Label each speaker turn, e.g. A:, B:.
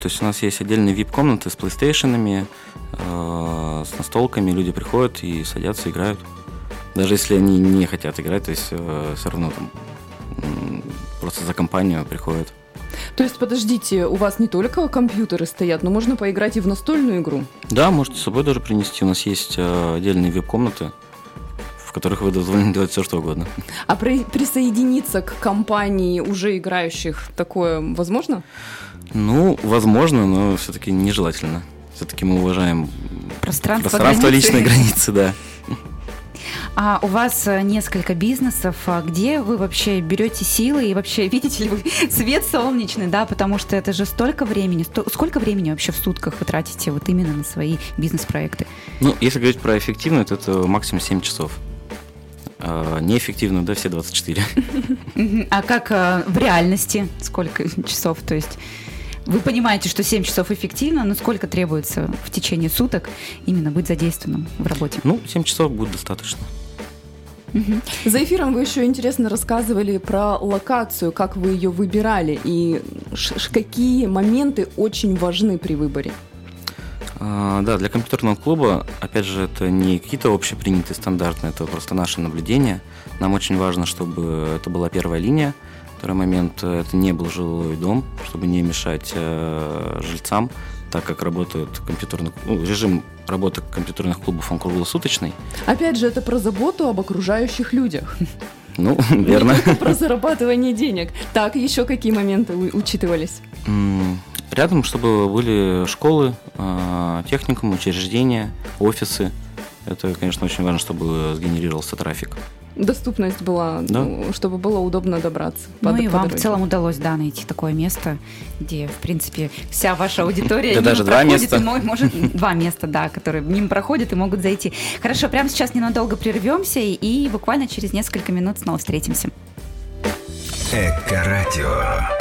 A: То есть у нас есть отдельные VIP-комнаты с PlayStation'ами, с настолками. Люди приходят и садятся, играют. Даже если они не хотят играть, то есть все равно там просто за компанию приходят.
B: То есть, подождите, у вас не только компьютеры стоят, но можно поиграть и в настольную игру?
A: Да, можете с собой даже принести. У нас есть отдельные веб-комнаты, в которых вы дозволены делать все, что угодно.
B: А присоединиться к компании уже играющих такое возможно?
A: Ну, возможно, но все-таки нежелательно. Все-таки мы уважаем пространство личной границы, да.
C: А у вас несколько бизнесов. Где вы вообще берете силы и вообще видите ли вы свет солнечный, да? Потому что это же столько времени. Сколько времени вообще в сутках вы тратите вот именно на свои бизнес-проекты?
A: Ну, если говорить про эффективно, то это максимум 7 часов. Неэффективно, да, все 24.
C: А как в реальности? Сколько часов? То есть вы понимаете, что 7 часов эффективно, но сколько требуется в течение суток именно быть задействованным в работе?
A: Ну, 7 часов будет достаточно.
B: За эфиром вы еще интересно рассказывали про локацию, как вы ее выбирали и какие моменты очень важны при выборе.
A: Да, для компьютерного клуба, опять же, это не какие-то общепринятые стандарты, это просто наше наблюдение. Нам очень важно, чтобы это была первая линия. Второй момент, это не был жилой дом, чтобы не мешать жильцам, так как работает режим работы компьютерных клубов, он круглосуточный.
B: Опять же, это про заботу об окружающих людях.
A: Ну, верно.
B: Не только про зарабатывание денег. Так, еще какие моменты учитывались?
A: Рядом, чтобы были школы, техникумы, учреждения, офисы. Это, конечно, очень важно, чтобы сгенерировался трафик.
B: Доступность была,
A: да?
B: Чтобы было удобно добраться.
C: Ну и вам в целом удалось, да, найти такое место, где, в принципе, вся ваша аудитория мимо
A: даже
C: проходит,
A: 2 места.
C: Может, 2 места, да, которые мимо проходят и могут зайти. Хорошо, прямо сейчас ненадолго прервемся и буквально через несколько минут снова встретимся.
D: Эко-радио.